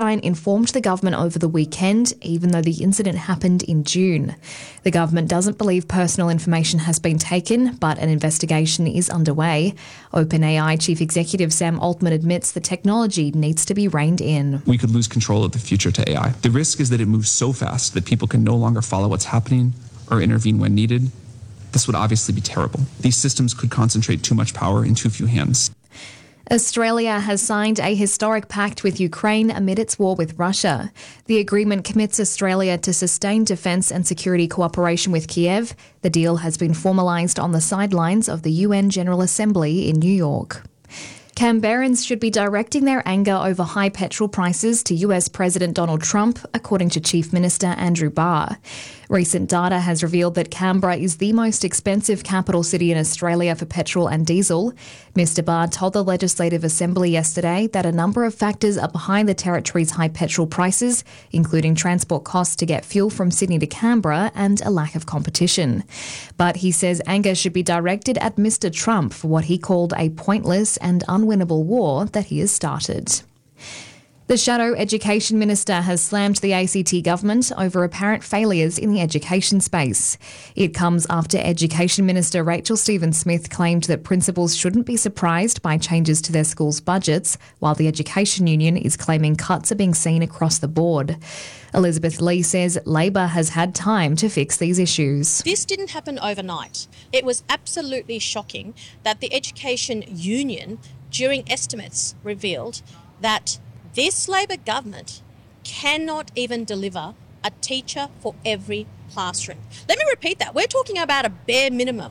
Palestine informed the government over the weekend, even though the incident happened in June. The government doesn't believe personal information has been taken, but an investigation is underway. OpenAI Chief Executive Sam Altman admits the technology needs to be reined in. We could lose control of the future to AI. The risk is that it moves so fast that people can no longer follow what's happening or intervene when needed. This would obviously be terrible. These systems could concentrate too much power in too few hands. Australia has signed a historic pact with Ukraine amid its war with Russia. The agreement commits Australia to sustained defence and security cooperation with Kiev. The deal has been formalised on the sidelines of the UN General Assembly in New York. Canberrans should be directing their anger over high petrol prices to US President Donald Trump, according to Chief Minister Andrew Barr. Recent data has revealed that Canberra is the most expensive capital city in Australia for petrol and diesel. Mr Barr told the Legislative Assembly yesterday that a number of factors are behind the territory's high petrol prices, including transport costs to get fuel from Sydney to Canberra and a lack of competition. But he says anger should be directed at Mr Trump for what he called a pointless and unwinnable war that he has started. The Shadow Education Minister has slammed the ACT government over apparent failures in the education space. It comes after Education Minister Rachel Stephen-Smith claimed that principals shouldn't be surprised by changes to their schools' budgets, while the Education Union is claiming cuts are being seen across the board. Elizabeth Lee says Labor has had time to fix these issues. This didn't happen overnight. It was absolutely shocking that the Education Union, during estimates, revealed that this Labor government cannot even deliver a teacher for every classroom. Let me repeat that. We're talking about a bare minimum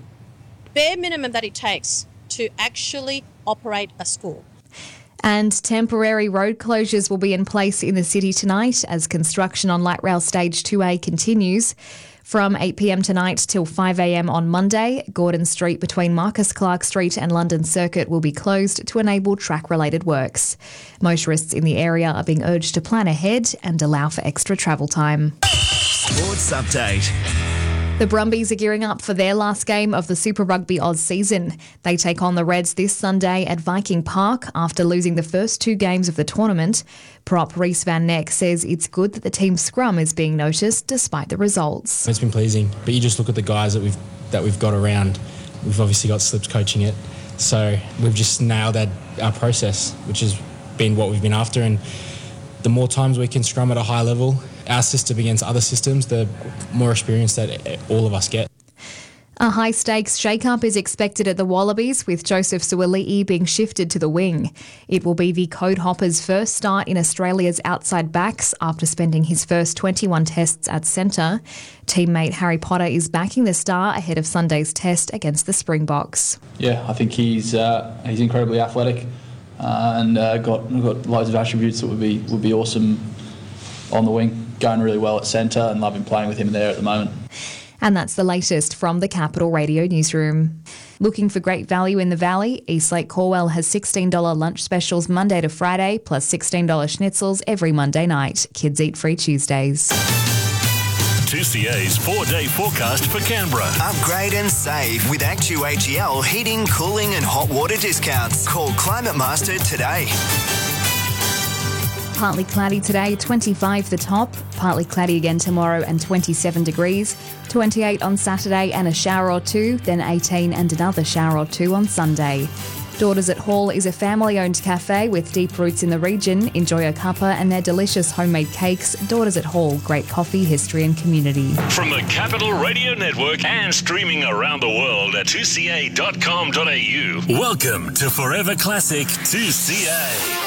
that it takes to actually operate a school. And temporary road closures will be in place in the city tonight as construction on Light Rail Stage 2A continues. From 8 p.m. tonight till 5 a.m. on Monday, Gordon Street between Marcus Clark Street and London Circuit will be closed to enable track-related works. Motorists in the area are being urged to plan ahead and allow for extra travel time. Sports Update. The Brumbies are gearing up for their last game of the Super Rugby Oz season. They take on the Reds this Sunday at Viking Park after losing the first two games of the tournament. Prop Rhys Van Neck says it's good that the team's scrum is being noticed despite the results. It's been pleasing, but you just look at the guys that we've got around. We've obviously got Slips coaching it, so we've just nailed our process, which has been what we've been after. And the more times we can scrum at a high level, our system against other systems, the more experience that all of us get. A high-stakes shake-up is expected at the Wallabies, with Joseph Suali'i being shifted to the wing. It will be the Code Hopper's first start in Australia's outside backs after spending his first 21 tests at centre. Teammate Harry Potter is backing the star ahead of Sunday's test against the Springboks. Yeah, I think he's incredibly athletic and got loads of attributes that would be awesome on the wing. Going really well at centre and loving playing with him there at the moment. And that's the latest from the Capital Radio newsroom. Looking for great value in the Valley? Eastlake Corwell has $16 lunch specials Monday to Friday, plus $16 schnitzels every Monday night. Kids eat free Tuesdays. 2CA's 4-day forecast for Canberra. Upgrade and save with ActuAGL heating, cooling and hot water discounts. Call Climate Master today. Partly cloudy today, 25 the top. Partly cloudy again tomorrow and 27 degrees. 28 on Saturday and a shower or two, then 18 and another shower or two on Sunday. Daughters at Hall is a family-owned cafe with deep roots in the region. Enjoy a cuppa and their delicious homemade cakes. Daughters at Hall, great coffee, history and community. From the Capital Radio Network and streaming around the world at 2ca.com.au. Welcome to Forever Classic 2CA.